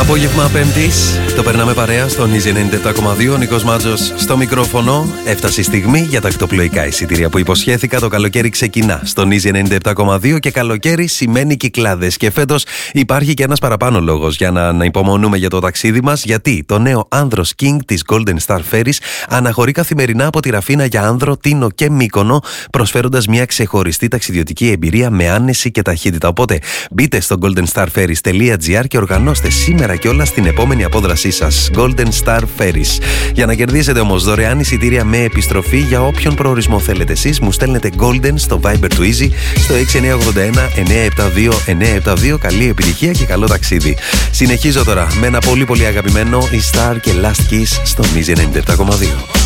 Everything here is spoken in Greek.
Απόγευμα Πέμπτης, το περνάμε παρέα στον Easy 97,2. Ο Νίκος Μάτζος στο μικρόφωνο. Έφτασε η στιγμή για τα ακτοπλοϊκά εισιτήρια που υποσχέθηκα. Το καλοκαίρι ξεκινά στον Easy 97,2 και καλοκαίρι σημαίνει κυκλάδες. Και φέτος υπάρχει και ένας παραπάνω λόγος για να υπομονούμε για το ταξίδι μας. Γιατί το νέο Άνδρος King της Golden Star Ferries αναχωρεί καθημερινά από τη Ραφίνα για Άνδρο, Τίνο και Μύκονο, προσφέροντας μια ξεχωριστή ταξιδιωτική εμπειρία με άνεση και ταχύτητα. Οπότε μπείτε στο goldenstarferries.gr και οργανώστε σήμερα κιόλας την επόμενη απόδρασή σας. Golden Star Ferries. Για να κερδίσετε όμως δωρεάν εισιτήρια με επιστροφή για όποιον προορισμό θέλετε εσείς, μου στέλνετε Golden στο Viber του Easy στο 6981 972 972. Καλή επιτυχία και καλό ταξίδι. Συνεχίζω τώρα με ένα πολύ αγαπημένο, η Star και Last Kiss στο Easy 97,2.